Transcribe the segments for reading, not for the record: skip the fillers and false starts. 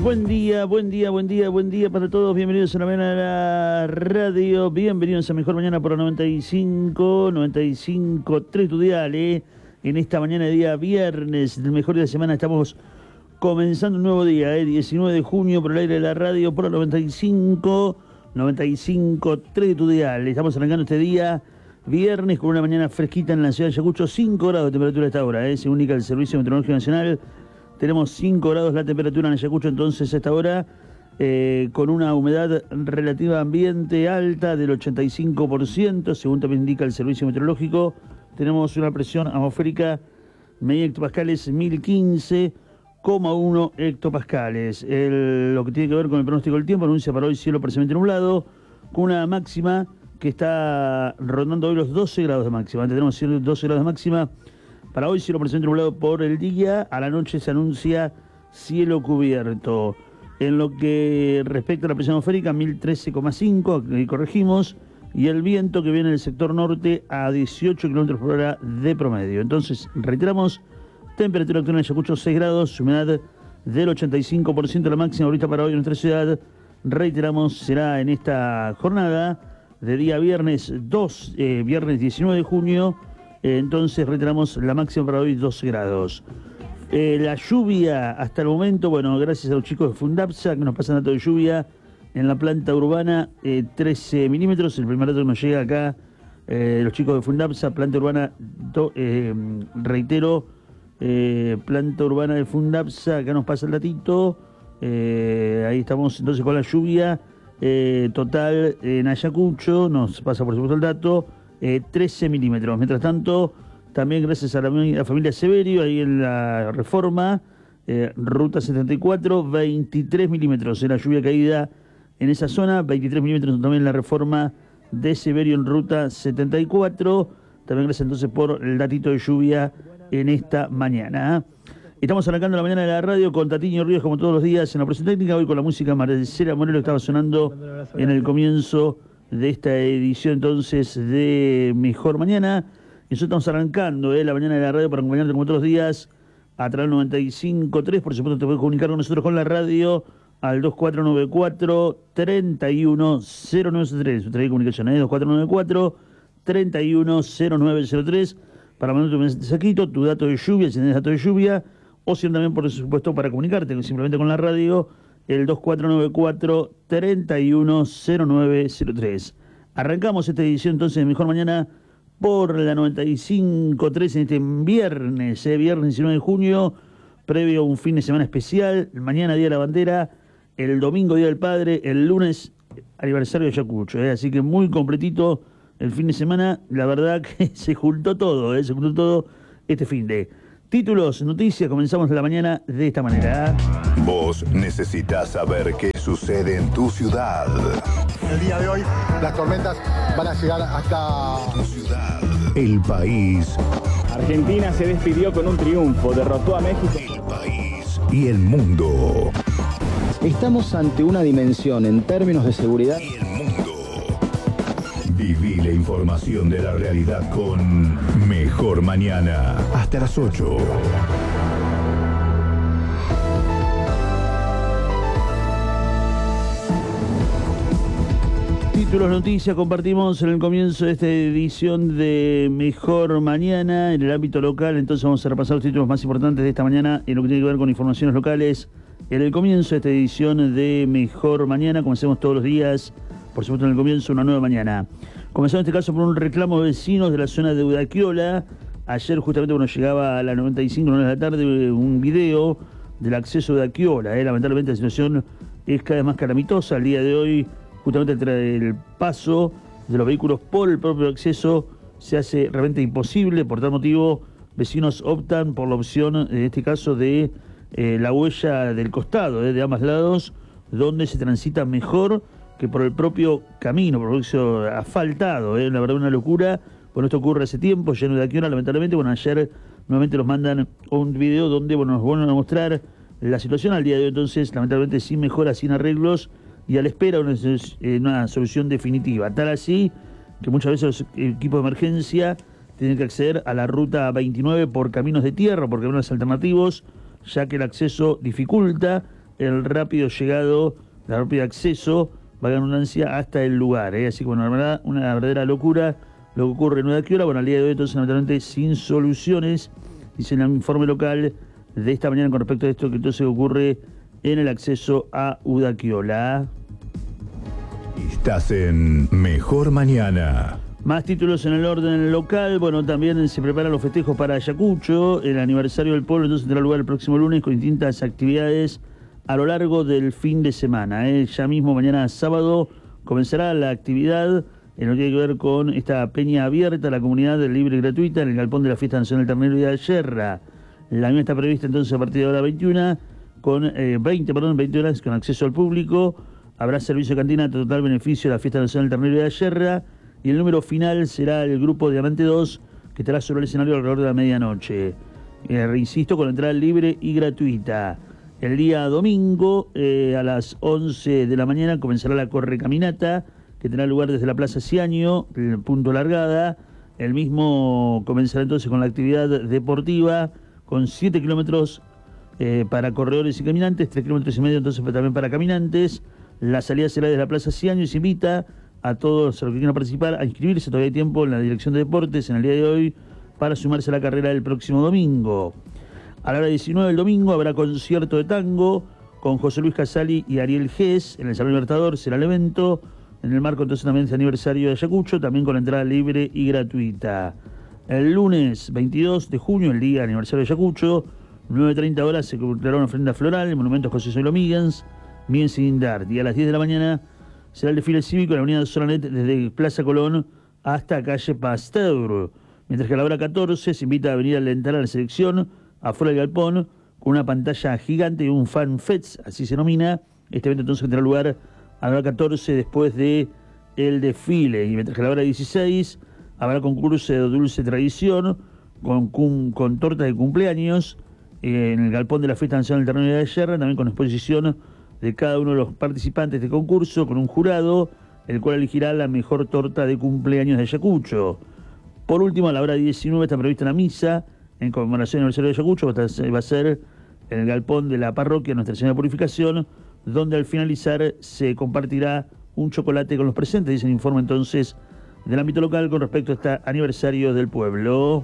Buen día, buen día, buen día, buen día para todos. Bienvenidos a la mañana de la radio. Bienvenidos a Mejor Mañana por la 95.3 tu dial, En esta mañana de día viernes, del mejor día de semana, estamos comenzando un nuevo día, 19 de junio por el aire de la radio por la 95.3 tu dial. Estamos arrancando este día viernes con una mañana fresquita en la ciudad de Ayacucho, 5 grados de temperatura a esta hora, según indica el Servicio Meteorológico Nacional. Tenemos 5 grados la temperatura en Ayacucho, entonces a esta hora, con una humedad relativa ambiente alta del 85%, según también indica el Servicio Meteorológico. Tenemos una presión atmosférica media hectopascales 1015,1 hectopascales. Lo que tiene que ver con el pronóstico del tiempo, anuncia para hoy cielo parcialmente nublado, con una máxima que está rondando hoy los 12 grados de máxima. Tenemos 12 grados de máxima. Para hoy cielo parcialmente nublado por el día, a la noche se anuncia cielo cubierto. En lo que respecta a la presión atmosférica, 1013,5, ahí corregimos, y el viento que viene del sector norte a 18 km por hora de promedio. Entonces, reiteramos, temperatura actual en Ayacucho 6 grados, humedad del 85%, la máxima ahorita para hoy en nuestra ciudad, reiteramos, será en esta jornada de día viernes 19 de junio. Entonces reiteramos la máxima para hoy 12 grados. La lluvia hasta el momento, bueno, gracias a los chicos de Fundapsa que nos pasan datos de lluvia en la planta urbana, 13 milímetros, el primer dato que nos llega acá, los chicos de Fundapsa, planta urbana, reitero, planta urbana de Fundapsa, acá nos pasa el datito, ahí estamos entonces con la lluvia total en Ayacucho, nos pasa por supuesto el dato, 13 milímetros. Mientras tanto, también gracias a la familia Severio, ahí en la Reforma, ruta 74, 23 milímetros en la lluvia caída en esa zona, 23 milímetros también en la Reforma de Severio en ruta 74. También gracias entonces por el datito de lluvia en esta mañana. Estamos arrancando la mañana de la radio con Tatiño Ríos, como todos los días, en la operación técnica, hoy con la música Marcela Morelo que estaba sonando en el comienzo de esta edición entonces de Mejor Mañana. Y nosotros estamos arrancando la mañana de la radio para acompañarte como todos los días a través del 95.3. Por supuesto te puedes comunicar con nosotros con la radio al 2494-310903. Otra vez comunicación, 2494-310903 para mandar tu mensajito, tu dato de lluvia, si tenés dato de lluvia, o si no, también por supuesto para comunicarte simplemente con la radio, el 2494-310903. Arrancamos esta edición entonces de Mejor Mañana por la 95.3 en este viernes, viernes 19 de junio, previo a un fin de semana especial, mañana Día de la Bandera, el domingo Día del Padre, el lunes aniversario de Ayacucho, así que muy completito el fin de semana, la verdad que se juntó todo este fin de... Títulos, noticias, comenzamos la mañana de esta manera. Vos necesitas saber qué sucede en tu ciudad. El día de hoy las tormentas van a llegar hasta tu ciudad. El país. Argentina se despidió con un triunfo, derrotó a México. El país y el mundo. Estamos ante una dimensión en términos de seguridad. Y el mundo. Viví la información de la realidad con Mejor Mañana. Hasta las 8. Títulos, noticias, compartimos en el comienzo de esta edición de Mejor Mañana en el ámbito local. Entonces vamos a repasar los títulos más importantes de esta mañana en lo que tiene que ver con informaciones locales. En el comienzo de esta edición de Mejor Mañana, como hacemos todos los días, por supuesto en el comienzo una nueva mañana. Comenzó en este caso por un reclamo de vecinos de la zona de Udaquiola. Ayer justamente cuando llegaba a las 95 de la tarde un video del acceso de Udaquiola. Lamentablemente la situación es cada vez más calamitosa. El día de hoy, justamente el paso de los vehículos por el propio acceso se hace realmente imposible. Por tal motivo, vecinos optan por la opción, en este caso, de la huella del costado, de ambos lados, donde se transita mejor que por el propio camino, por el propio asfaltado, la verdad una locura. Bueno, esto ocurre hace tiempo, lleno de aquí, lamentablemente. Bueno, ayer nuevamente nos mandan un video donde nos vuelven a mostrar la situación al día de hoy, entonces, lamentablemente sin mejora, sin arreglos, y a la espera una solución definitiva. Tal así que muchas veces los equipos de emergencia tienen que acceder a la ruta 29 por caminos de tierra, por caminos alternativos, ya que el acceso dificulta el rápido llegado, el rápido acceso, va a ganar una ansia hasta el lugar, así que bueno, la verdad, una verdadera locura lo que ocurre en Udaquiola. Bueno, al día de hoy entonces naturalmente sin soluciones, dice el informe local de esta mañana con respecto a esto que entonces ocurre en el acceso a Udaquiola. Estás en Mejor Mañana. Más títulos en el orden local. Bueno, también se preparan los festejos para Ayacucho. El aniversario del pueblo entonces tendrá lugar el próximo lunes con distintas actividades a lo largo del fin de semana. Ya mismo, mañana sábado, comenzará la actividad en lo que tiene que ver con esta peña abierta a la comunidad libre y gratuita en el galpón de la Fiesta Nacional del Ternero y de Yerra. La misma está prevista entonces a partir de la hora 21, con 20 horas con acceso al público. Habrá servicio de cantina a total beneficio de la Fiesta Nacional del Ternero y de Yerra. Y el número final será el grupo Diamante 2, que estará sobre el escenario alrededor de la medianoche. Insisto, con entrada libre y gratuita. El día domingo, a las 11 de la mañana, comenzará la correcaminata, que tendrá lugar desde la Plaza Ciaño, el punto largada. El mismo comenzará entonces con la actividad deportiva, con 7 kilómetros para corredores y caminantes, 3,5 kilómetros entonces también para caminantes. La salida será desde la Plaza Ciaño y se invita a todos los que quieran participar a inscribirse. Todavía hay tiempo en la Dirección de Deportes en el día de hoy para sumarse a la carrera del próximo domingo. A la hora 19 del domingo habrá concierto de tango con José Luis Casali y Ariel Gess en el Salón Libertador. Será el evento en el marco entonces también del aniversario de Ayacucho, también con entrada libre y gratuita. El lunes 22 de junio, el día aniversario de Ayacucho, 9:30 horas, se cumplirá una ofrenda floral en el monumento a José Soylo Míguez y Guindart. Y a las 10 de la mañana será el desfile cívico en la avenida Solanet desde Plaza Colón hasta calle Pasteur. Mientras que a la hora 14 se invita a venir a alentar a la selección afuera del galpón con una pantalla gigante y un fan fest, así se denomina. Este evento entonces tendrá lugar a la hora 14 después de el desfile. Y mientras que a la hora 16 habrá concurso de dulce tradición con tortas de cumpleaños en el galpón de la Fiesta Nacional del Ternero y de Yerra, también con exposición de cada uno de los participantes de concurso, con un jurado, el cual elegirá la mejor torta de cumpleaños de Ayacucho. Por último, a la hora 19 está prevista una misa en conmemoración del aniversario de Ayacucho. Va a ser en el galpón de la parroquia Nuestra Señora de Purificación, donde al finalizar se compartirá un chocolate con los presentes, dice el informe entonces del ámbito local con respecto a este aniversario del pueblo.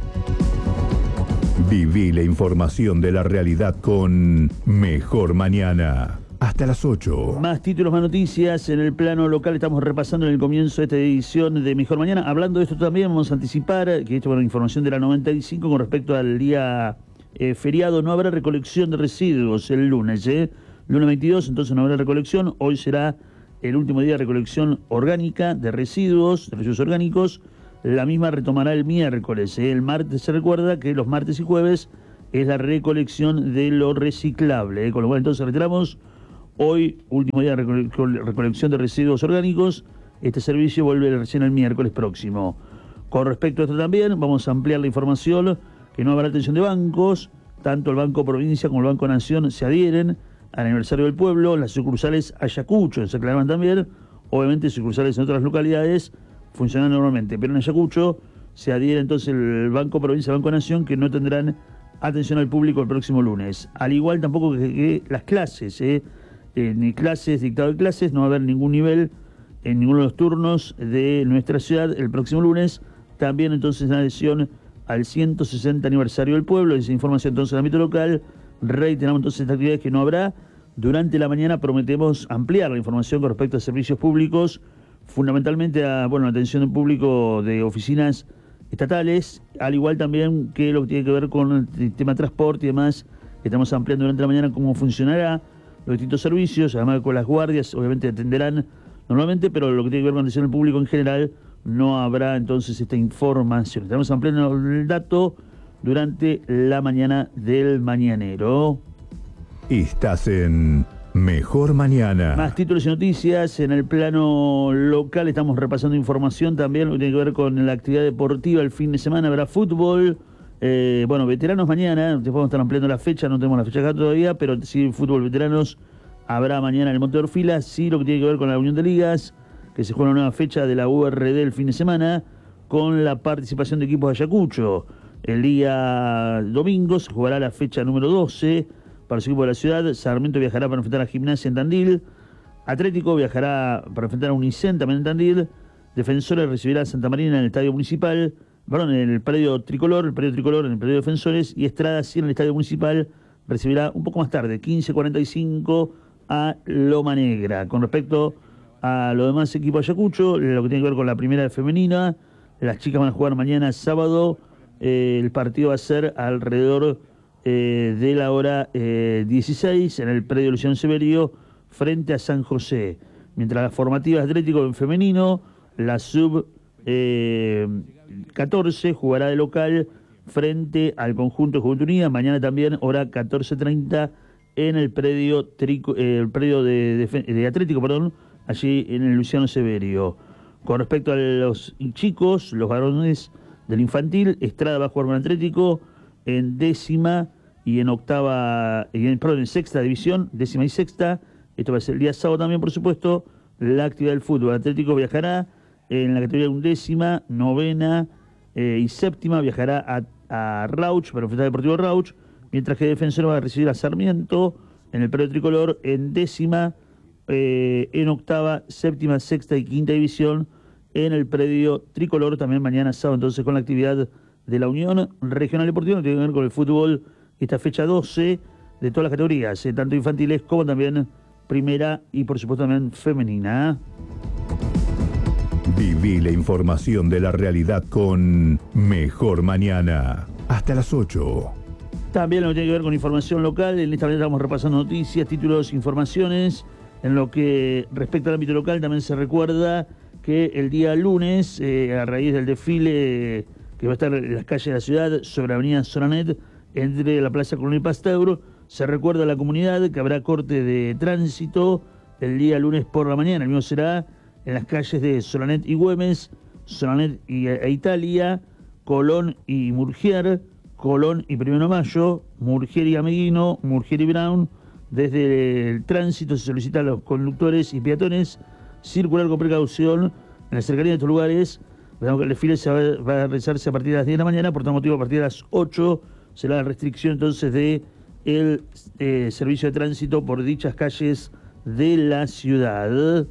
Viví la información de la realidad con Mejor Mañana. Hasta las 8. Más títulos, más noticias en el plano local. Estamos repasando en el comienzo de esta edición de Mejor Mañana. Hablando de esto también, vamos a anticipar que esto es información de la 95 con respecto al día feriado. No habrá recolección de residuos el lunes, lunes 22, entonces no habrá recolección. Hoy será el último día de recolección orgánica de residuos orgánicos. La misma retomará el miércoles. El martes se recuerda que los martes y jueves es la recolección de lo reciclable. Con lo cual entonces retiramos hoy, último día de recolección de residuos orgánicos. Este servicio vuelve recién el miércoles próximo. Con respecto a esto también, vamos a ampliar la información, que no habrá atención de bancos. Tanto el Banco Provincia como el Banco Nación se adhieren al aniversario del pueblo. Las sucursales Ayacucho se aclaran también. Obviamente sucursales en otras localidades funcionan normalmente, pero en Ayacucho se adhiere entonces el Banco Provincia y el Banco Nación, que no tendrán atención al público el próximo lunes. Al igual tampoco que las clases, ni clases, dictado de clases, no va a haber ningún nivel en ninguno de los turnos de nuestra ciudad el próximo lunes. También entonces la adhesión al 160 aniversario del pueblo. Esa información entonces en el ámbito local. Reiteramos entonces estas actividades que no habrá. Durante la mañana prometemos ampliar la información con respecto a servicios públicos, fundamentalmente a la atención del público de oficinas estatales, al igual también que lo que tiene que ver con el tema de transporte y demás, que estamos ampliando durante la mañana cómo funcionará los distintos servicios, además con las guardias, obviamente atenderán normalmente, pero lo que tiene que ver con atención al público en general, no habrá entonces esta información. Estamos ampliando el dato durante la mañana del mañanero. Estás en Mejor Mañana. Más títulos y noticias en el plano local. Estamos repasando información también, lo que tiene que ver con la actividad deportiva. El fin de semana habrá fútbol. Veteranos mañana. Después vamos a estar ampliando la fecha. No tenemos la fecha acá todavía, pero sí, fútbol veteranos habrá mañana en el Monte de Orfila. Sí, lo que tiene que ver con la Unión de Ligas, que se juega una nueva fecha de la URD el fin de semana, con la participación de equipos de Ayacucho. El día domingo se jugará la fecha número 12. para su equipo de la ciudad. Sarmiento viajará para enfrentar a Gimnasia en Tandil. Atlético viajará para enfrentar a Unicen también en Tandil. Defensores recibirá a Santa Marina en el Estadio Municipal, en el predio Tricolor, en el predio de Defensores, y Estrada sí en el Estadio Municipal recibirá un poco más tarde, 15:45, a Loma Negra. Con respecto a los demás equipos de Ayacucho, lo que tiene que ver con la primera femenina, las chicas van a jugar mañana sábado, el partido va a ser alrededor de la hora 16 en el predio Luciano Severio frente a San José. Mientras las formativas Atlético en femenino, la sub 14 jugará de local frente al conjunto de Juventud Unida, mañana también hora 14:30 en el predio de Atlético, allí en el Luciano Severio. Con respecto a los chicos, los varones del infantil, Estrada va a jugar con Atlético en décima y en octava, en sexta división, décima y sexta. Esto va a ser el día sábado también, por supuesto, la actividad del fútbol. Atlético viajará en la categoría undécima, novena y séptima, viajará a Rauch para enfrentar al Deportivo Rauch, mientras que Defensor va a recibir a Sarmiento en el predio Tricolor en décima, en octava, séptima, sexta y quinta división en el predio Tricolor, también mañana sábado, entonces con la actividad de la Unión Regional Deportiva, que tiene que ver con el fútbol, esta fecha 12 de todas las categorías, tanto infantiles como también primera y por supuesto también femenina. Viví la información de la realidad con Mejor Mañana. Hasta las 8. También lo que tiene que ver con información local. En esta manera estamos repasando noticias, títulos, informaciones. En lo que respecta al ámbito local, también se recuerda que el día lunes, a raíz del desfile que va a estar en las calles de la ciudad sobre la avenida Solanet, entre la Plaza Coronel Pasteur, se recuerda a la comunidad que habrá corte de tránsito el día lunes por la mañana. El mismo será en las calles de Solanet y Güemes, Solanet e Italia, Colón y Murgier, Colón y 1 de Mayo, Murgier y Ameguino, Murgier y Brown. Desde el tránsito se solicita a los conductores y peatones circular con precaución en la cercanía de estos lugares. El desfile va a realizarse a partir de las 10 de la mañana, por tal motivo a partir de las 8 será la restricción entonces de el servicio de tránsito por dichas calles de la ciudad.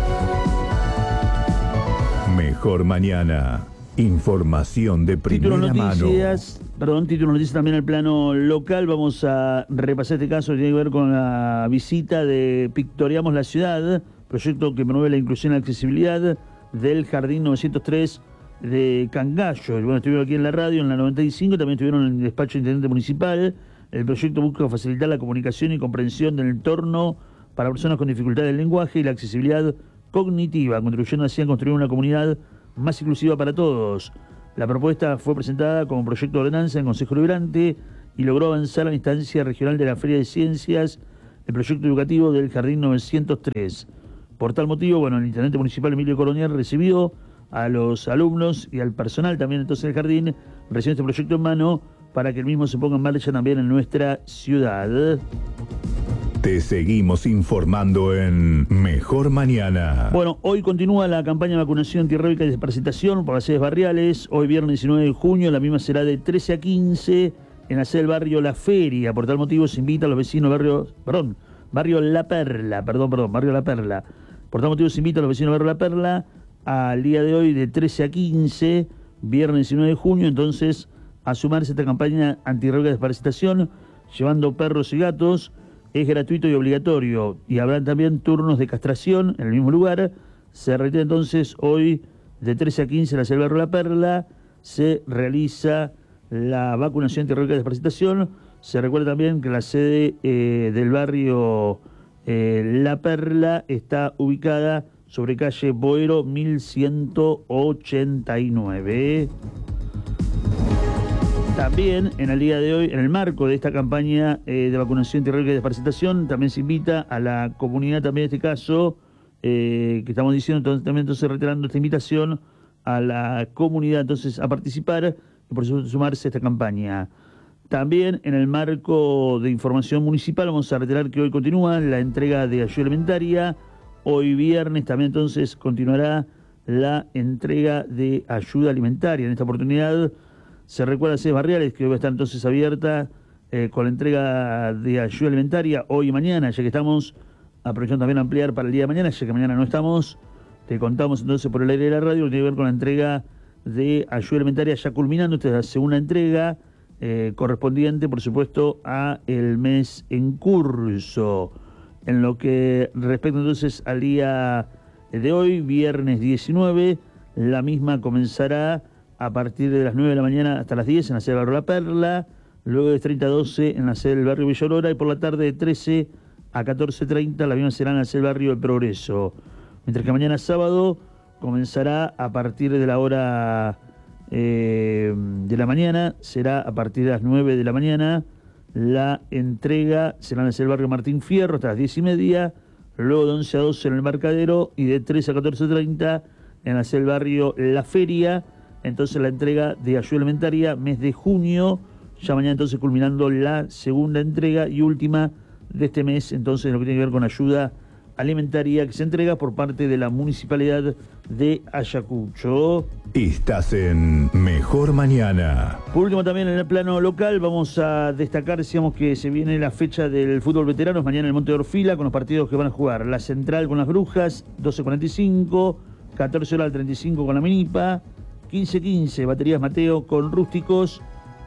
Mejor Mañana. Información de primera mano. Título noticias también al plano local. Vamos a repasar este caso que tiene que ver con la visita de Pictoriamos la Ciudad, proyecto que promueve la inclusión y la accesibilidad del Jardín 903 de Cangallo. Bueno, estuvieron aquí en la radio, en la 95, también estuvieron en el despacho del intendente municipal. El proyecto busca facilitar la comunicación y comprensión del entorno para personas con dificultades del lenguaje y la accesibilidad cognitiva, contribuyendo así a construir una comunidad más inclusiva para todos. La propuesta fue presentada como proyecto de ordenanza en Consejo Deliberante y logró avanzar a la instancia regional de la Feria de Ciencias, el proyecto educativo del Jardín 903. Por tal motivo, el intendente municipal Emilio Coronier recibió a los alumnos y al personal también entonces del jardín, recibió este proyecto en mano para que el mismo se ponga en marcha también en nuestra ciudad. Te seguimos informando en Mejor Mañana. Bueno, hoy continúa la campaña de vacunación antirrábica y desparasitación por las sedes barriales. Hoy viernes 19 de junio, la misma será de 13 a 15 en la sede del barrio La Feria. Por tal motivo se invita a los vecinos barrio La Perla. Por tal motivo se invita a los vecinos del barrio La Perla al día de hoy de 13 a 15, viernes 19 de junio, entonces a sumarse a esta campaña antirrábica y desparasitación, llevando perros y gatos. Es gratuito y obligatorio y habrá también turnos de castración en el mismo lugar. Se reitera entonces hoy de 13 a 15 en la sede del barrio La Perla se realiza la vacunación antirrábica y desparasitación. Se recuerda también que la sede del barrio La Perla está ubicada sobre calle Boero 1189. También en el día de hoy, en el marco de esta campaña de vacunación antirrábica y desparasitación, también se invita a la comunidad, también en este caso, que estamos diciendo, también entonces reiterando esta invitación a la comunidad entonces a participar y por supuesto sumarse a esta campaña. También en el marco de información municipal vamos a reiterar que hoy continúa la entrega de ayuda alimentaria. Hoy viernes también entonces continuará la entrega de ayuda alimentaria. En esta oportunidad se recuerda a sedes barriales que hoy va a estar entonces abierta con la entrega de ayuda alimentaria hoy y mañana, ya que estamos aprovechando también a ampliar para el día de mañana, ya que mañana no estamos. Te contamos entonces por el aire de la radio, que tiene que ver con la entrega de ayuda alimentaria ya culminando. Esta es la segunda entrega, correspondiente, por supuesto, a el mes en curso. En lo que respecta entonces al día de hoy, viernes 19, la misma comenzará a partir de las 9 de la mañana hasta las 10 en la sede del barrio La Perla, luego de 30 a 12 en la sede del barrio Villa Aurora, y por la tarde de 13 a 14:30 la misma será en la sede del barrio El Progreso. Mientras que mañana sábado comenzará a partir de la hora de la mañana, será a partir de las 9 de la mañana, la entrega será en el barrio Martín Fierro hasta las 10:30, luego de 11 a 12 en el Embarcadero y de 13 a 14:30 en el barrio La Feria. Entonces la entrega de ayuda alimentaria, mes de junio, ya mañana entonces culminando la segunda entrega y última de este mes, entonces lo que tiene que ver con ayuda alimentaria que se entrega por parte de la Municipalidad de Ayacucho. Estás en Mejor Mañana. Por último, también en el plano local vamos a destacar, decíamos que se viene la fecha del fútbol veteranos mañana en el Monte de Orfila, con los partidos que van a jugar La Central con las Brujas, 12:45, 14 horas al 35 con la Minipa, 15:15 Baterías Mateo con Rústicos,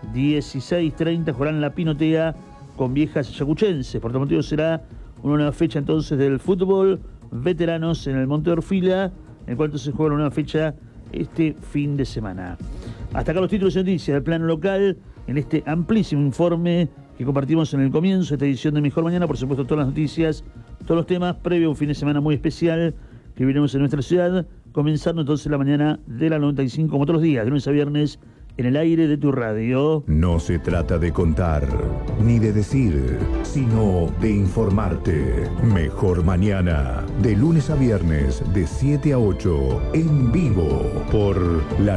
16:30 jugarán La Pinotea con Viejas Ayacuchenses. Por tal motivo será una nueva fecha entonces del fútbol veteranos en el Monte de Orfila, en el cual se juega una nueva fecha este fin de semana. Hasta acá los títulos de noticias del plano local en este amplísimo informe que compartimos en el comienzo de esta edición de Mejor Mañana. Por supuesto, todas las noticias, todos los temas, previo a un fin de semana muy especial que viviremos en nuestra ciudad, comenzando entonces la mañana de la 95, como todos los días, de lunes a viernes, en el aire de tu radio. No se trata de contar, ni de decir, sino de informarte. Mejor Mañana, de lunes a viernes, de 7 a 8, en vivo, por la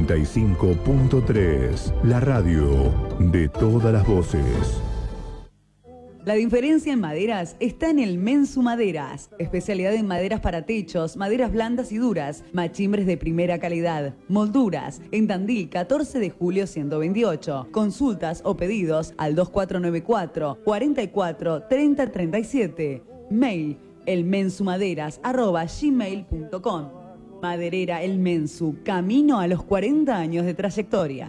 95.3, la radio de todas las voces. La diferencia en maderas está en el Mensu Maderas, especialidad en maderas para techos, maderas blandas y duras, machimbres de primera calidad, molduras, en Tandil 14 de julio 128. Consultas o pedidos al 2494 44 30 37. Mail elmensumaderas@gmail.com. Maderera El Mensu, camino a los 40 años de trayectoria.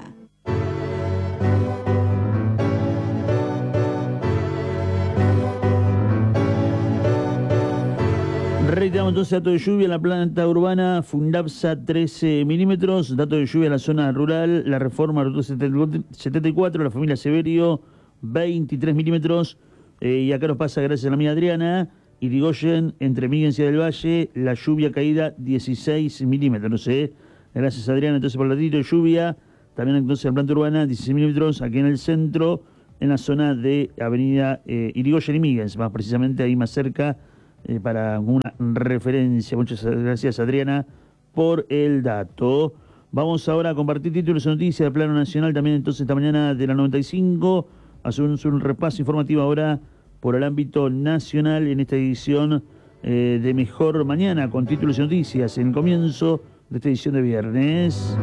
Reiteramos entonces dato de lluvia en la planta urbana, Fundapsa 13 milímetros, dato de lluvia en la zona rural, la Reforma, Ruta 74, la familia Severio, 23 milímetros, y acá nos pasa gracias a la amiga Adriana, Irigoyen, entre Miguel y Ciudad del Valle, la lluvia caída 16 milímetros, no sé, gracias Adriana entonces por el datito de lluvia, también entonces en la planta urbana, 16 milímetros, aquí en el centro, en la zona de avenida Irigoyen y Miguel, más precisamente ahí más cerca, para una referencia. Muchas gracias Adriana por el dato. Vamos ahora a compartir títulos de noticias del plano nacional también entonces esta mañana de la 95. Hacemos un repaso informativo ahora por el ámbito nacional en esta edición de Mejor Mañana con títulos de noticias en el comienzo de esta edición de viernes.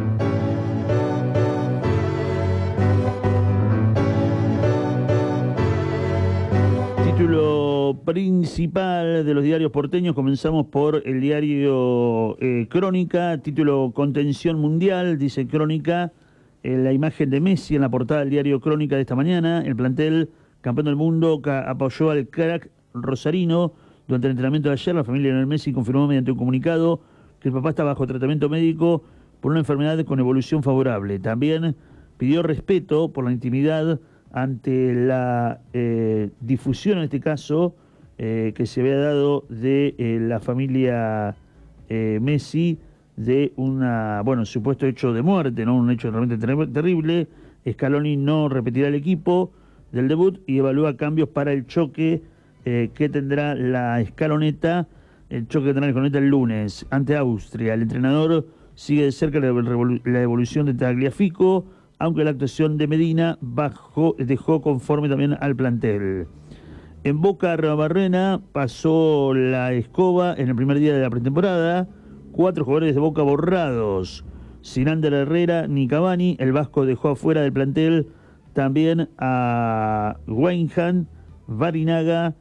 Título principal de los diarios porteños, comenzamos por el diario Crónica, título Contención Mundial, dice Crónica, la imagen de Messi en la portada del diario Crónica de esta mañana, el plantel campeón del mundo apoyó al crack rosarino durante el entrenamiento de ayer, la familia de Lionel Messi confirmó mediante un comunicado que el papá está bajo tratamiento médico por una enfermedad con evolución favorable, también pidió respeto por la intimidad ante la difusión, en este caso, que se había dado de la familia Messi, de un supuesto hecho de muerte, ¿no? Un hecho realmente terrible. Scaloni no repetirá el equipo del debut y evalúa cambios para el choque que tendrá la escaloneta, el el lunes ante Austria. El entrenador sigue de cerca la evolución de Tagliafico, aunque la actuación de Medina dejó conforme también al plantel. En Boca Arbarrena pasó la escoba en el primer día de la pretemporada, 4 jugadores de Boca borrados, sin Ander Herrera ni Cavani, el vasco dejó afuera del plantel también a Weinhan, Varinaga,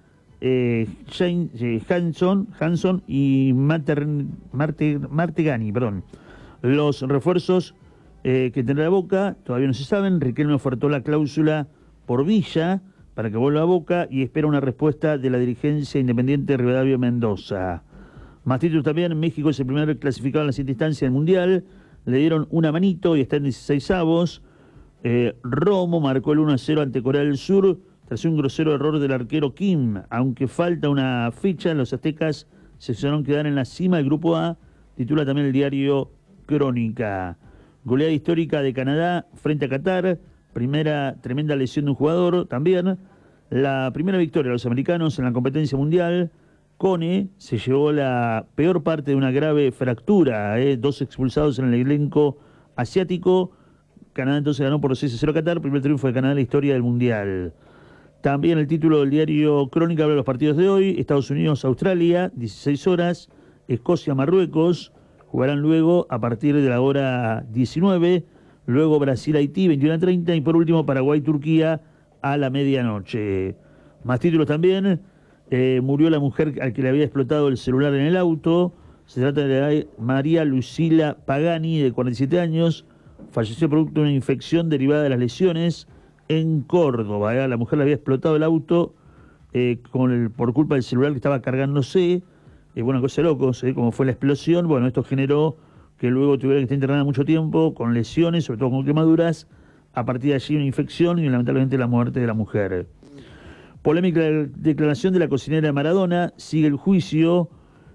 Hanson y Martegani, perdón. Los refuerzos que tendrá Boca todavía no se saben. Riquelme ofertó la cláusula por Villa para que vuelva a Boca y espera una respuesta de la dirigencia independiente de Rivadavia Mendoza. Más títulos también. México es el primer clasificado en la siguiente instancia del Mundial. Le dieron una manito y está en 16avos. Romo marcó el 1-0 ante Corea del Sur tras un grosero error del arquero Kim. Aunque falta una fecha, los aztecas se hicieron quedar en la cima del Grupo A, titula también el diario Crónica. Goleada histórica de Canadá frente a Qatar, primera tremenda lesión de un jugador también. La primera victoria de los americanos en la competencia mundial. Cone se llevó la peor parte de una grave fractura, 2 expulsados en el elenco asiático. Canadá entonces ganó por 6-0 a Qatar, primer triunfo de Canadá en la historia del Mundial. También el título del diario Crónica habla de los partidos de hoy. Estados Unidos, Australia, 16 horas. Escocia, Marruecos, jugarán luego a partir de la hora 19. Luego Brasil, Haití, 21:30. Y por último Paraguay, Turquía, a la medianoche. Más títulos también. Murió la mujer al que le había explotado el celular en el auto. Se trata de María Lucila Pagani, de 47 años. Falleció producto de una infección derivada de las lesiones en Córdoba. La mujer le había explotado el auto por culpa del celular que estaba cargándose. Bueno, cosa de locos, como fue la explosión. Bueno, esto generó que luego tuviera que estar internada mucho tiempo, con lesiones, sobre todo con quemaduras. A partir de allí una infección y lamentablemente la muerte de la mujer. Polémica declaración de la cocinera de Maradona. Sigue el juicio.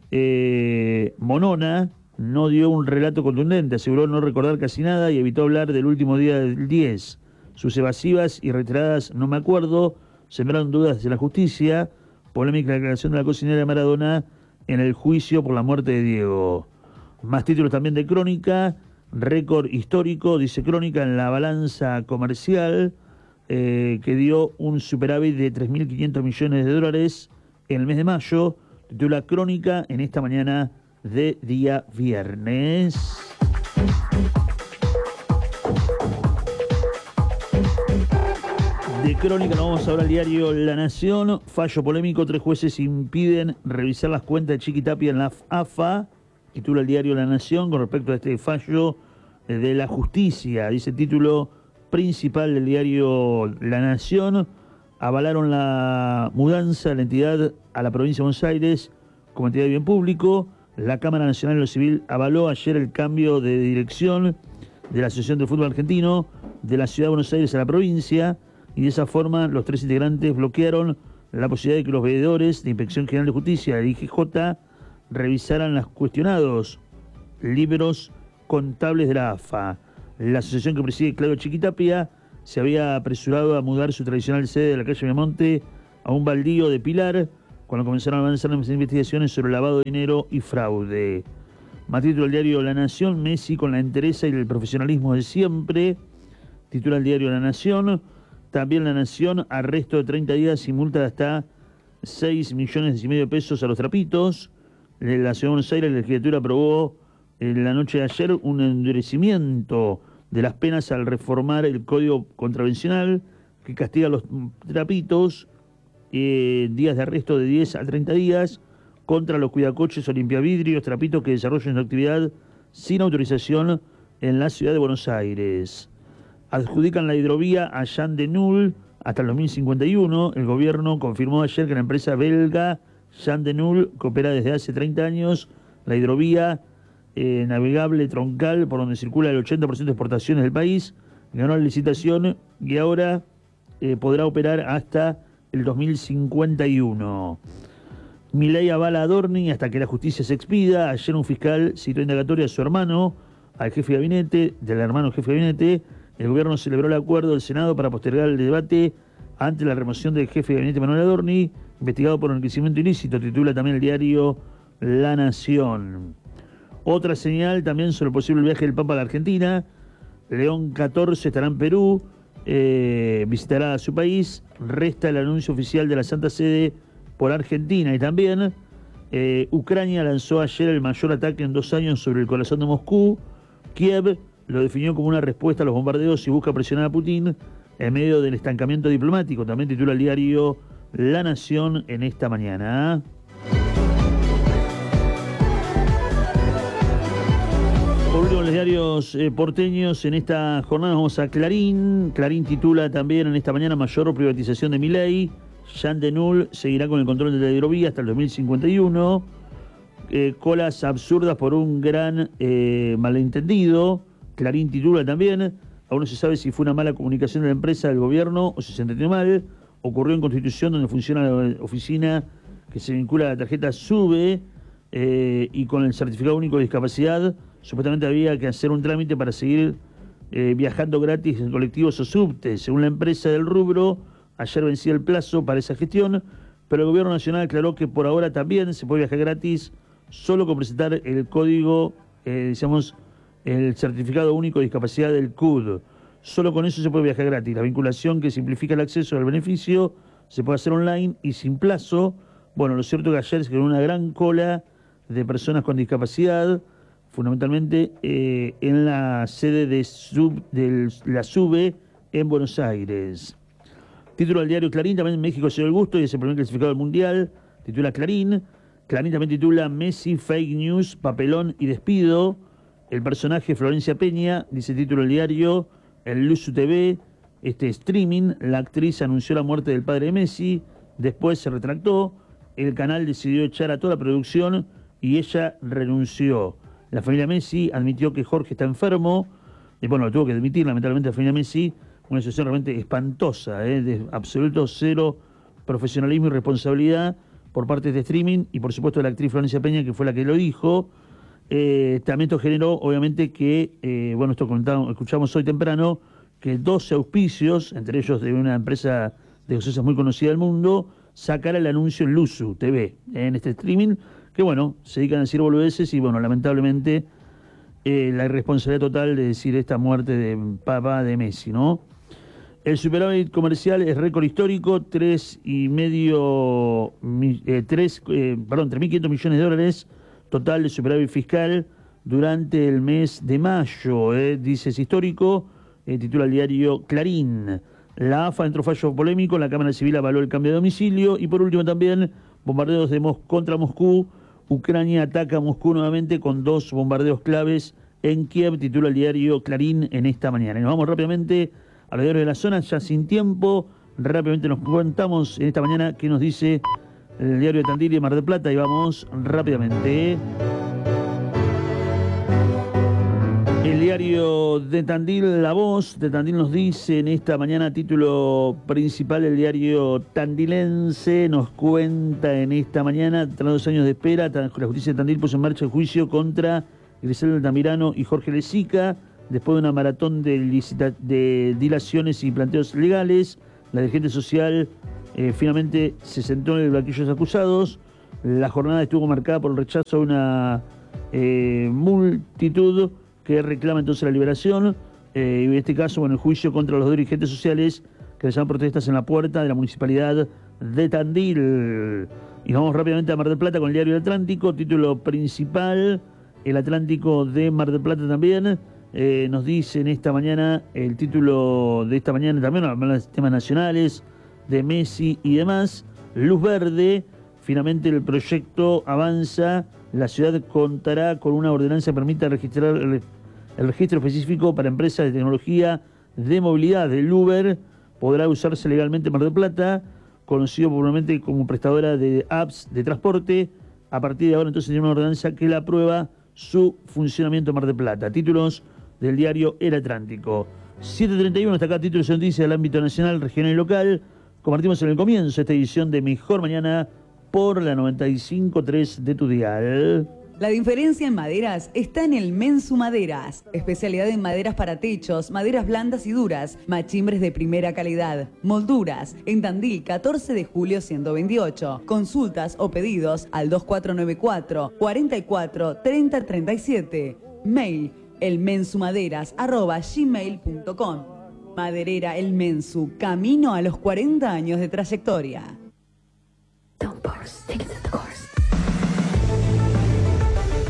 Monona no dio un relato contundente, aseguró no recordar casi nada y evitó hablar del último día del 10. Sus evasivas y reiteradas "no me acuerdo" sembraron dudas de la justicia. Polémica declaración de la cocinera de Maradona en el juicio por la muerte de Diego. Más títulos también de Crónica. Récord histórico, dice Crónica, en la balanza comercial, que dio un superávit de 3.500 millones de dólares en el mes de mayo. Titula Crónica en esta mañana de día viernes. De Crónica nos vamos ahora al diario La Nación. Fallo polémico, 3 jueces impiden revisar las cuentas de Chiquitapia en la AFA. Titula el diario La Nación con respecto a este fallo de la justicia. Dice el título principal del diario La Nación. Avalaron la mudanza de la entidad a la provincia de Buenos Aires como entidad de bien público. La Cámara Nacional de lo Civil avaló ayer el cambio de dirección de la Asociación de Fútbol Argentino de la Ciudad de Buenos Aires a la provincia. Y de esa forma los 3 integrantes bloquearon la posibilidad de que los veedores de Inspección General de Justicia del IGJ revisaran los cuestionados libros contables de la AFA. La asociación que preside Claudio Chiquitapia se había apresurado a mudar su tradicional sede de la calle Miamonte a un baldío de Pilar, cuando comenzaron a avanzar las investigaciones sobre lavado de dinero y fraude. Más título del diario La Nación. Messi con la entereza y el profesionalismo de siempre. Titula el diario La Nación. También La Nación, arresto de 30 días y multa de hasta 6,5 millones de pesos a los trapitos. La Ciudad de Buenos Aires, la legislatura aprobó en la noche de ayer un endurecimiento de las penas al reformar el Código Contravencional que castiga a los trapitos, días de arresto de 10 a 30 días contra los cuidacoches o limpiavidrios, trapitos que desarrollen su actividad sin autorización en la Ciudad de Buenos Aires. Adjudican la hidrovía a Jean de Null hasta el 2051. El gobierno confirmó ayer que la empresa belga Jean de Null, que opera desde hace 30 años la hidrovía navegable troncal por donde circula el 80% de exportaciones del país, ganó la licitación y ahora podrá operar hasta el 2051. Milei avala a Adorni hasta que la justicia se expida. Ayer un fiscal citó indagatoria a su hermano, al jefe de gabinete, del hermano jefe de gabinete. El gobierno celebró el acuerdo del Senado para postergar el debate ante la remoción del jefe de gabinete Manuel Adorni, investigado por enriquecimiento ilícito, titula también el diario La Nación. Otra señal también sobre el posible viaje del Papa a la Argentina. León XIV estará en Perú, visitará a su país. Resta el anuncio oficial de la Santa Sede por Argentina. Y también Ucrania lanzó ayer el mayor ataque en 2 años sobre el corazón de Moscú. Kiev lo definió como una respuesta a los bombardeos y busca presionar a Putin en medio del estancamiento diplomático. También titula el diario La Nación en esta mañana. Por último, los diarios porteños en esta jornada vamos a Clarín. Clarín titula también en esta mañana: mayor privatización de Milei. Jean Denul seguirá con el control de la hidrovía hasta el 2051. Colas absurdas por un gran malentendido. Clarín titula también: aún no se sabe si fue una mala comunicación de la empresa del gobierno o si se entendió mal. Ocurrió en Constitución, donde funciona la oficina que se vincula a la tarjeta SUBE y con el certificado único de discapacidad. Supuestamente había que hacer un trámite para seguir viajando gratis en colectivos o subtes. Según la empresa del rubro, ayer vencía el plazo para esa gestión, pero el gobierno nacional aclaró que por ahora también se puede viajar gratis solo con presentar el código, el certificado único de discapacidad del CUD. Solo con eso se puede viajar gratis. La vinculación que simplifica el acceso al beneficio se puede hacer online y sin plazo. Bueno, lo cierto es que ayer se creó una gran cola de personas con discapacidad, fundamentalmente en la sede de la SUBE en Buenos Aires. Título del diario Clarín: también México se dio el gusto y es el primer clasificado del Mundial. Titula Clarín. Clarín también titula: Messi, fake news, papelón y despido. El personaje Florencia Peña, dice el título del diario, en Luzu TV, streaming, la actriz anunció la muerte del padre de Messi, después se retractó, el canal decidió echar a toda la producción y ella renunció. La familia Messi admitió que Jorge está enfermo, y bueno, lo tuvo que admitir lamentablemente la familia Messi, una situación realmente espantosa, de absoluto cero profesionalismo y responsabilidad por parte de streaming y por supuesto de la actriz Florencia Peña, que fue la que lo dijo. También esto generó obviamente que, esto escuchamos hoy temprano, que 12 auspicios, entre ellos de una empresa de gaseosas muy conocida del mundo, sacara el anuncio en Luzu TV, en este streaming, que se dedican a decir boludeces y lamentablemente la irresponsabilidad total de decir esta muerte de papá de Messi, ¿no? El superávit comercial es récord histórico, 3.500 millones de dólares total de superávit fiscal durante el mes de mayo, dice es histórico, titula el diario Clarín. La AFA entró fallo polémico, la Cámara Civil avaló el cambio de domicilio y por último también bombardeos contra Moscú. Ucrania ataca a Moscú nuevamente con 2 bombardeos claves en Kiev, titula el diario Clarín en esta mañana. Y nos vamos rápidamente a los diarios de la zona, ya sin tiempo, rápidamente nos contamos en esta mañana qué nos dice el diario de Tandil y de Mar del Plata y vamos rápidamente. El diario de Tandil, La Voz de Tandil, nos dice en esta mañana, título principal, el diario tandilense nos cuenta en esta mañana: tras 2 años de espera, la justicia de Tandil puso en marcha el juicio contra Griselda Altamirano y Jorge Lezica, después de una maratón de dilaciones y planteos legales. La dirigente social finalmente se sentó en el banquillo de los acusados. La jornada estuvo marcada por el rechazo a una multitud que reclama entonces la liberación, y en este caso, el juicio contra los 2 dirigentes sociales que realizaban protestas en la puerta de la municipalidad de Tandil. Y vamos rápidamente a Mar del Plata con el diario El Atlántico, título principal, El Atlántico de Mar del Plata también, nos dice en esta mañana, el título de esta mañana también, hablando de temas nacionales, de Messi y demás. Luz verde, finalmente el proyecto avanza, la ciudad contará con una ordenanza que permita registrar el registro específico para empresas de tecnología de movilidad. El Uber podrá usarse legalmente en Mar del Plata, conocido popularmente como prestadora de apps de transporte. A partir de ahora entonces tiene una ordenanza que la aprueba su funcionamiento en Mar del Plata. Títulos del diario El Atlántico. 7:31, hasta acá títulos de noticias del ámbito nacional, regional y local. Compartimos en el comienzo esta edición de Mejor Mañana por la 95.3 de tu dial. La diferencia en maderas está en el Mensu Maderas. Especialidad en maderas para techos, maderas blandas y duras, machimbres de primera calidad, molduras. En Tandil, 14 de julio 128. Consultas o pedidos al 2494 44 30 37. Mail elmensumaderas@gmail.com. Maderera El Mensu, camino a los 40 años de trayectoria.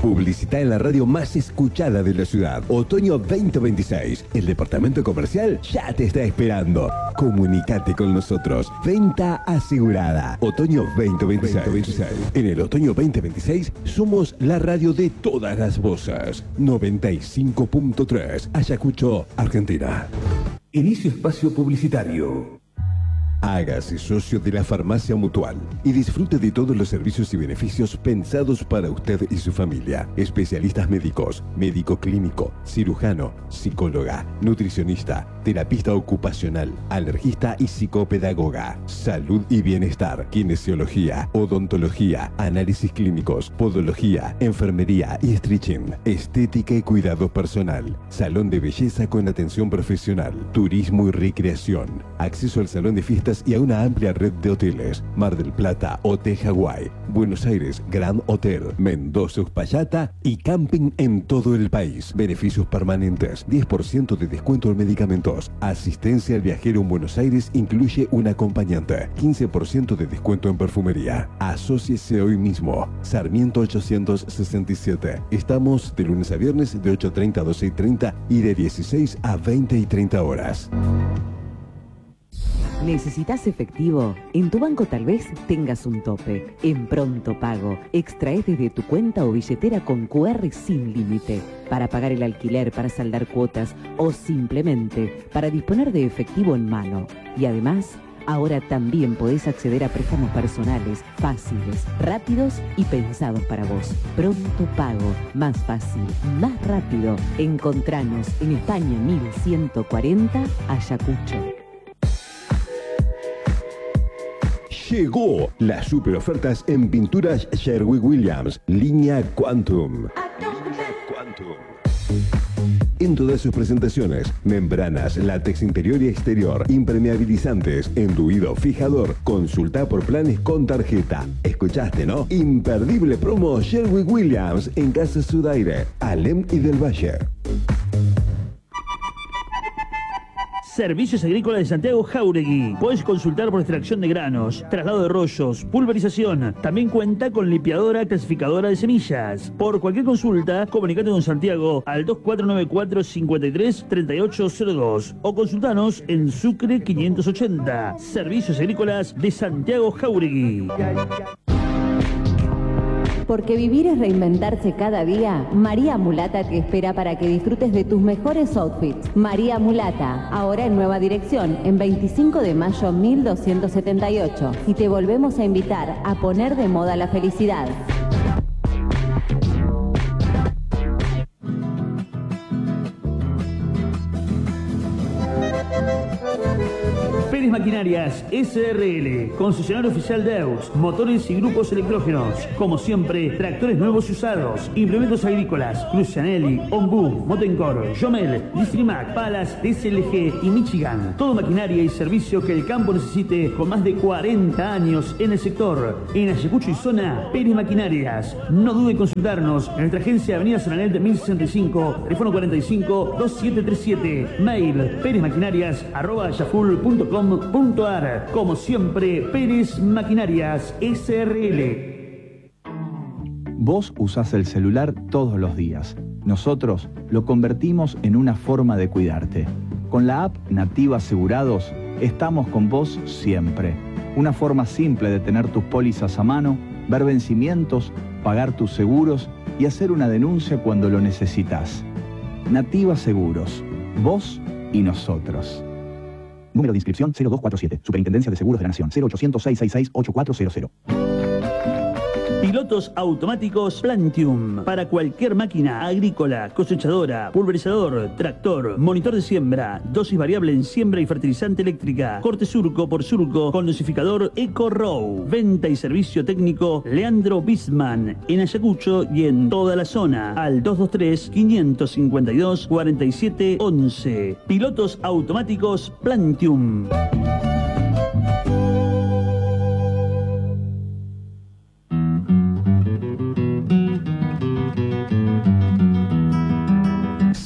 Publicita en la radio más escuchada de la ciudad. Otoño 2026. El departamento comercial ya te está esperando. Comunicate con nosotros. Venta asegurada. Otoño 2026. En el otoño 2026 somos la radio de todas las voces. 95.3 Ayacucho, Argentina. Inicio espacio publicitario. Hágase socio de la Farmacia Mutual y disfrute de todos los servicios y beneficios pensados para usted y su familia. Especialistas médicos, médico clínico, cirujano, psicóloga, nutricionista, terapista ocupacional, alergista y psicopedagoga. Salud y bienestar, kinesiología, odontología, análisis clínicos, podología, enfermería y stretching, estética y cuidado personal, salón de belleza con atención profesional, turismo y recreación, acceso al salón de fiestas y a una amplia red de hoteles. Mar del Plata, Hotel Hawái, Buenos Aires, Grand Hotel, Mendoza, Uspallata y camping en todo el país. Beneficios permanentes, 10% de descuento en medicamentos. Asistencia al viajero en Buenos Aires incluye un acompañante. 15% de descuento en perfumería. Asóciese hoy mismo. Sarmiento 867. Estamos de lunes a viernes de 8:30 a 12:30 y de 16 a 20:30 horas. ¿Necesitas efectivo? En tu banco tal vez tengas un tope. En Pronto Pago, extraes desde tu cuenta o billetera con QR sin límite para pagar el alquiler, para saldar cuotas o simplemente para disponer de efectivo en mano. Y además, ahora también podés acceder a préstamos personales, fáciles, rápidos y pensados para vos. Pronto Pago, más fácil, más rápido. Encontranos en España 1140, Ayacucho. Llegó las super ofertas en pinturas Sherwin-Williams, línea Quantum. En todas sus presentaciones, membranas, látex interior y exterior, impermeabilizantes, enduido, fijador. Consulta por planes con tarjeta. ¿Escuchaste, no? Imperdible promo Sherwin-Williams en Casa Sudaire, Alem y del Valle. Servicios Agrícolas de Santiago Jáuregui. Puedes consultar por extracción de granos, traslado de rollos, pulverización. También cuenta con limpiadora clasificadora de semillas. Por cualquier consulta, comunicate con Santiago al 2494-533802 o consultanos en Sucre 580. Servicios Agrícolas de Santiago Jáuregui. Porque vivir es reinventarse cada día, María Mulata te espera para que disfrutes de tus mejores outfits. María Mulata, ahora en nueva dirección, en 25 de mayo 1278. Y te volvemos a invitar a poner de moda la felicidad. Pérez Maquinarias SRL, concesionario oficial de EUS, motores y grupos electrógenos. Como siempre, tractores nuevos y usados, implementos agrícolas, Crucianelli, Ombu, Motencor, Jomel, Distrimac, Palas, DSLG y Michigan. Todo maquinaria y servicio que el campo necesite con más de 40 años en el sector. En Ayacucho y zona, Pérez Maquinarias. No dude en consultarnos en nuestra agencia Avenida Sonanet 1065, teléfono 45-2737, mail perezmaquinarias@yahoo.com.ar. Como siempre, Pérez Maquinarias SRL. Vos usás el celular todos los días. Nosotros lo convertimos en una forma de cuidarte. Con la app Nativa Asegurados, estamos con vos siempre. Una forma simple de tener tus pólizas a mano, ver vencimientos, pagar tus seguros y hacer una denuncia cuando lo necesitas. Nativa Seguros. Vos y nosotros. Número de inscripción 0247. Superintendencia de Seguros de la Nación. 0800-666-8400. Pilotos automáticos Plantium. Para cualquier máquina agrícola, cosechadora, pulverizador, tractor, monitor de siembra, dosis variable en siembra y fertilizante eléctrica, corte surco por surco con dosificador EcoRow. Venta y servicio técnico Leandro Bisman. En Ayacucho y en toda la zona. Al 223-552-4711. Pilotos automáticos Plantium.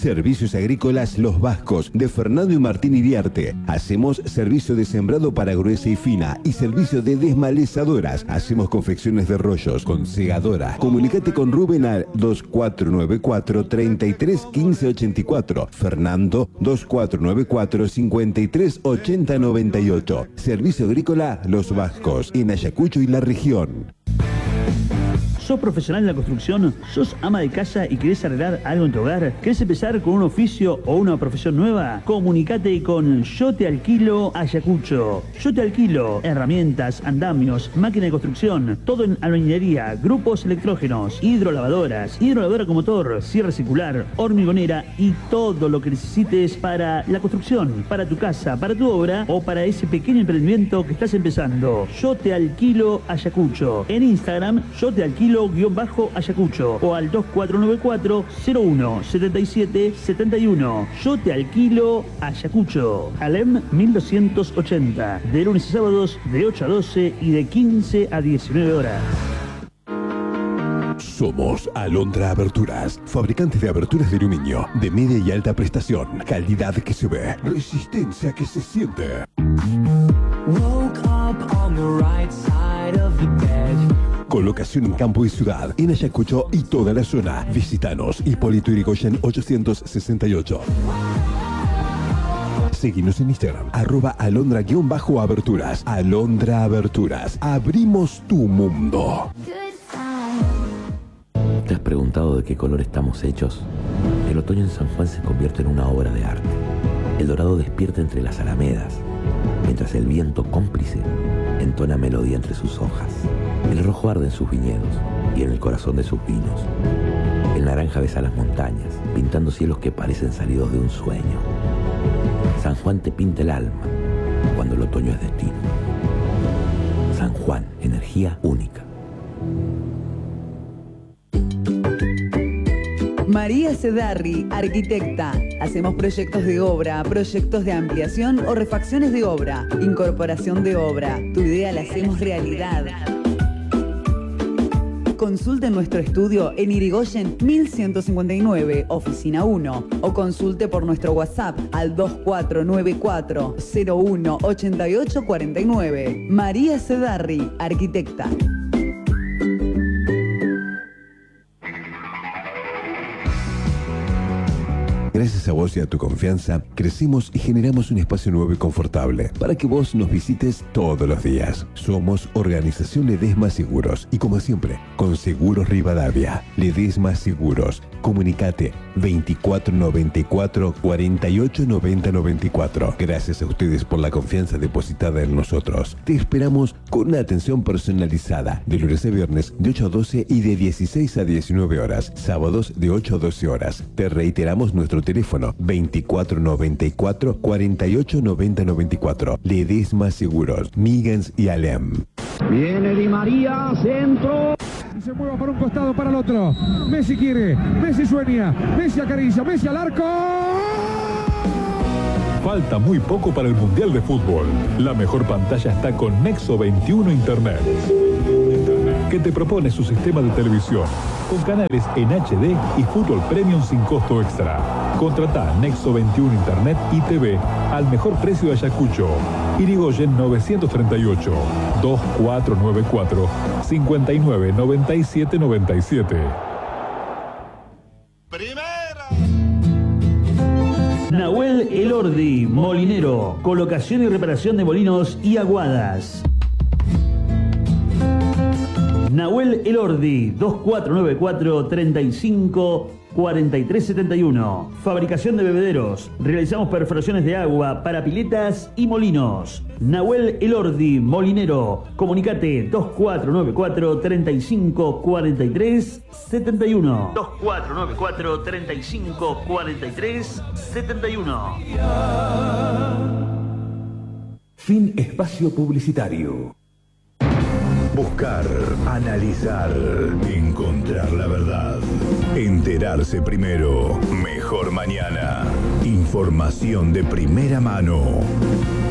Servicios Agrícolas Los Vascos, de Fernando y Martín Iriarte. Hacemos servicio de sembrado para gruesa y fina y servicio de desmalezadoras. Hacemos confecciones de rollos con segadora. Comunicate con Rubén al 2494 33 15 84. Fernando 2494 53 80 98. Servicio Agrícola Los Vascos, en Ayacucho y la región. ¿Sos profesional en la construcción? ¿Sos ama de casa y querés arreglar algo en tu hogar? ¿Querés empezar con un oficio o una profesión nueva? Comunicate con Yo Te Alquilo Ayacucho. Yo Te Alquilo herramientas, andamios, máquina de construcción, todo en albañilería, grupos electrógenos, hidrolavadora con motor, cierre circular, hormigonera y todo lo que necesites para la construcción, para tu casa, para tu obra o para ese pequeño emprendimiento que estás empezando. Yo Te Alquilo Ayacucho. En Instagram, Yo Te Alquilo _Ayacucho o al 2494 01 77 71. Yo Te Alquilo Ayacucho. Alem 1280. De lunes y sábados de 8 a 12 y de 15 a 19 horas. Somos Alondra Aberturas, fabricantes de aberturas de aluminio, de media y alta prestación, calidad que se ve, resistencia que se siente. Woke up on the right side of the bed. Colocación en campo y ciudad, en Ayacucho y toda la zona. Visítanos, Hipólito Yrigoyen 868. Seguinos en Instagram, @alondra_aberturas. Alondra Aberturas. Abrimos tu mundo. ¿Te has preguntado de qué color estamos hechos? El otoño en San Juan se convierte en una obra de arte. El dorado despierta entre las alamedas, mientras el viento cómplice entona melodía entre sus hojas. El rojo arde en sus viñedos y en el corazón de sus vinos. El naranja besa las montañas, pintando cielos que parecen salidos de un sueño. San Juan te pinta el alma cuando el otoño es destino. San Juan, energía única. María Cedarri, arquitecta. Hacemos proyectos de obra, proyectos de ampliación o refacciones de obra, incorporación de obra. Tu idea la hacemos realidad. Consulte nuestro estudio en Irigoyen 1159, oficina 1, o consulte por nuestro WhatsApp al 2494 01 88 49. María Cedarri, arquitecta. Gracias a vos y a tu confianza, crecimos y generamos un espacio nuevo y confortable para que vos nos visites todos los días. Somos Organización Ledesma Seguros y, como siempre, con Seguros Rivadavia. Ledesma Seguros. Comunicate 2494 48 90 94. Gracias a ustedes por la confianza depositada en nosotros. Te esperamos con una atención personalizada de lunes a viernes de 8 a 12 y de 16 a 19 horas. Sábados de 8 a 12 horas. Te reiteramos nuestro teléfono 2494 48 90 94. Ledesma Seguros, Migans y Alem. Viene Di María, centro. Y se mueve para un costado, para el otro. Messi quiere, Messi sueña, Messi acaricia, Messi al arco. Falta muy poco para el Mundial de Fútbol. La mejor pantalla está con Nexo 21 Internet, que te propone su sistema de televisión con canales en HD y fútbol premium sin costo extra. Contratá Nexo 21 Internet y TV al mejor precio de Ayacucho. Irigoyen 938 2494 59 97 97. Nahuel Elordi, molinero, colocación y reparación de molinos y aguadas. Nahuel Elordi, 2494 35 4371. Fabricación de bebederos. Realizamos perforaciones de agua para piletas y molinos. Nahuel Elordi, molinero. Comunicate 2494 35 43 71. 2494 35 43 71. Fin espacio publicitario. Buscar, analizar, encontrar la verdad. Enterarse primero. Mejor mañana. Información de primera mano.